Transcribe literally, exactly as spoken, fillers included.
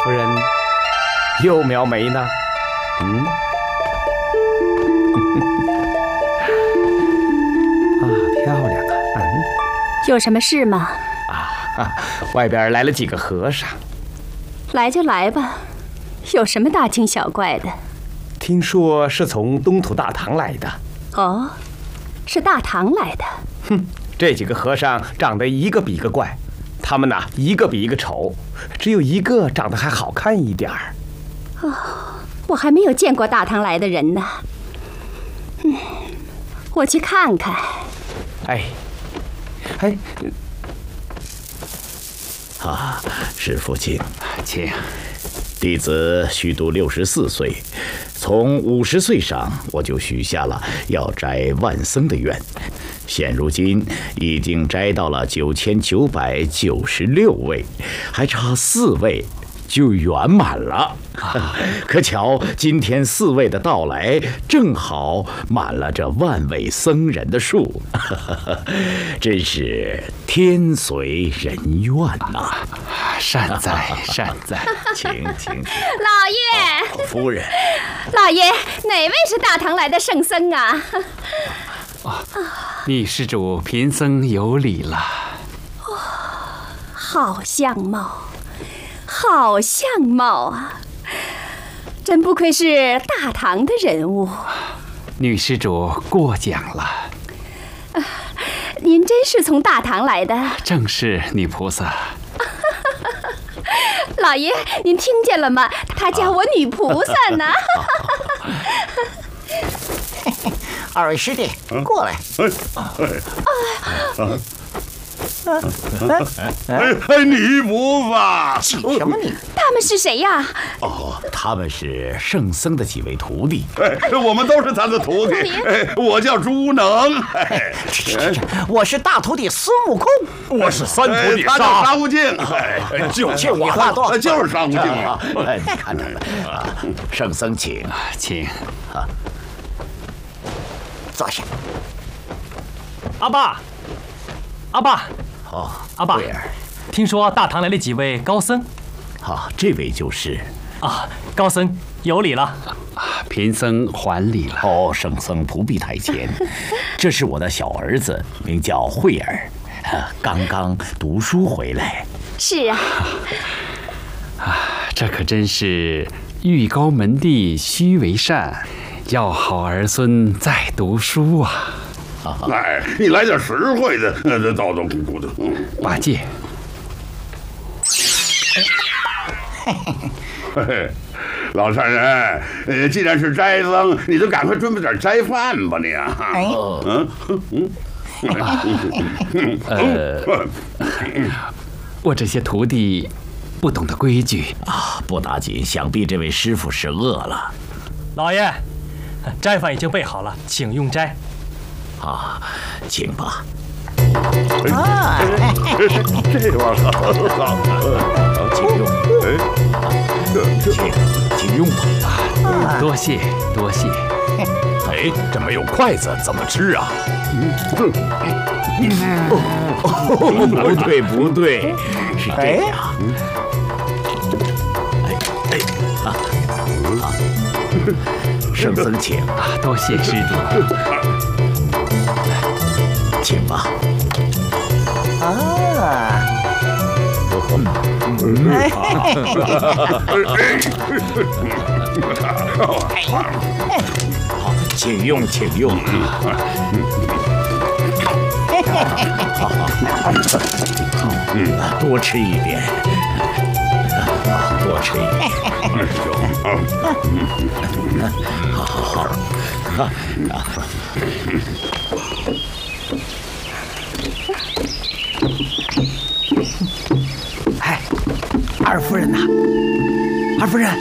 夫人又描眉呢？嗯，啊，漂亮啊！嗯， 有什么事吗？ 啊，外边来了几个和尚。 来就来吧，有什么大惊小怪的？ 听说是从东土大唐来的。 哦，是大唐来的。 哼，这几个和尚长得一个比一个怪，他们呐一个比一个丑，只有一个长得还好看一点儿。 哦，我还没有见过大唐来的人呢。嗯，我去看看。 哎，哎， 啊，师父请， 请。 弟子虚度六十四岁，从五十岁上我就许下了要摘万僧的愿，现如今已经摘到了九千九百九十六位，还差四位就圆满了。可巧今天四位的到来，正好满了这万位僧人的数，真是天随人愿呐！ 善哉善哉， 请请请， 老爷、 哦，夫人， 老爷，哪位是大唐来的圣僧啊？ 哦，女施主贫僧有礼了。 哦，好相貌，好相貌啊！真不愧是大唐的人物。 女施主过奖了。 啊，您真是从大唐来的？ 正是，女菩萨。 老爷，您听见了吗？他叫我女菩萨呢。 二位师弟，过来。 哎，女菩萨， 挤什么你？ 他们是谁呀？ 哦，他们是圣僧的几位徒弟。 哎，我们都是他的徒弟。哎，我叫朱能。 哎，我是大徒弟孙悟空。 我是三徒弟，他叫沙悟净。哎，就是你话多， 就是沙悟净啊！ 哎，你看着了啊，圣僧请， 请啊， 坐下。 阿爸。阿爸， 哦， 阿爸，听说大唐来了几位高僧， 啊，这位就是啊，高僧有礼了， 贫僧还礼了。 哦，圣僧不必太谦，这是我的小儿子，名叫慧儿，刚刚读书回来。 是啊， 啊，这可真是欲高门第须为善，要好儿孙在读书啊。 哎，你来点实惠的，这叨叨咕咕的。 八戒， 嘿嘿，老善人，呃，既然是斋僧，你就赶快准备点斋饭吧，你啊。 哎， 嗯嗯，呃，我这些徒弟不懂得规矩啊，不打紧，想必这位师傅是饿了。 老爷，斋饭已经备好了，请用斋。 啊，请吧。 啊， 这玩意儿好， 请用。请请用吧。 多谢多谢。 哎，这没有筷子怎么吃啊？不对不对，是这样。哎哎啊啊！圣僧请啊，多谢施主。 请吧。 啊， 好，请用，请用。好好，嗯，多吃一点，多吃一点。好好好，啊啊。 哎，二夫人呐，二夫人。